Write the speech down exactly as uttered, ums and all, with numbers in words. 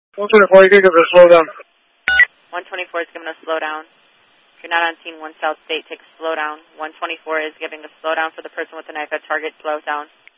one twenty-four, you can give it a slow down. one twenty-four is giving a slowdown. If you're not on scene, one South State, take a slowdown. one twenty-four is giving a slowdown for the person with the knife at target, slows down.